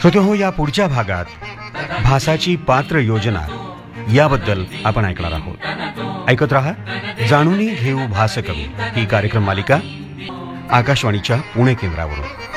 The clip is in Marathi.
श्रोतेहो, या पुढच्या भागात भासाची पात्र योजना याबद्दल आपण ऐकणार आहोत. ऐकत रहा जाणूनी घेऊ भास कवी ही कार्यक्रम मालिका आकाशवाणीच्या पुणे केंद्रावरून.